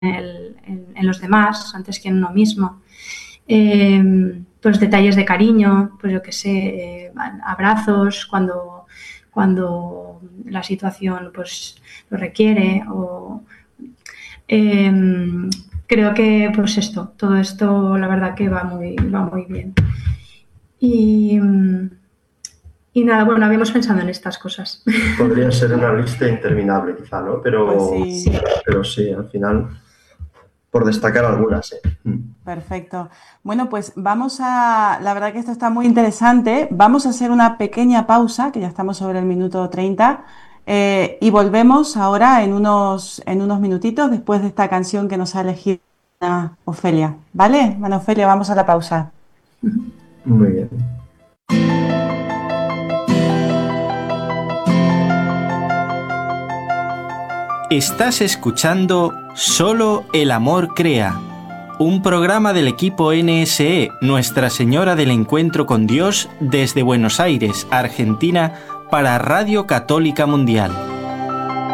en los demás antes que en uno mismo. Pues detalles de cariño, pues yo qué sé, abrazos cuando la situación pues lo requiere, o creo que pues todo esto la verdad que va muy bien. Y nada, bueno, habíamos pensado en estas cosas. Podría ser una lista interminable quizá, ¿no? Pues sí. Pero sí, al final, por destacar algunas, ¿eh? Perfecto. Bueno, pues la verdad que esto está muy interesante. Vamos a hacer una pequeña pausa, que ya estamos sobre el minuto 30, y volvemos ahora en unos minutitos después de esta canción que nos ha elegido Ana Ofelia. ¿Vale? Ana Ofelia, vamos a la pausa. Muy bien. Estás escuchando Solo el amor crea, un programa del equipo NSE Nuestra Señora del Encuentro con Dios desde Buenos Aires, Argentina, para Radio Católica Mundial.